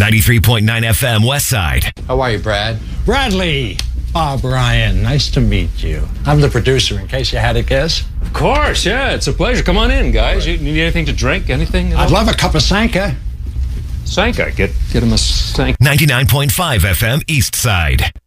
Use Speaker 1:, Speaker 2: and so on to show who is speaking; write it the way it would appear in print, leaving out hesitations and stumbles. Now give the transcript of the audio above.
Speaker 1: 93.9 FM West Side.
Speaker 2: How are you, Brad?
Speaker 3: Bradley. Bob Ryan, nice to meet you. I'm the producer, in case you had a guess.
Speaker 4: Of course, yeah, it's a pleasure. Come on in, guys. You need anything to drink? Anything?
Speaker 3: I'd love a cup of Sanka.
Speaker 4: Sanka. Get him a Sanka.
Speaker 1: 99.5 FM East Side.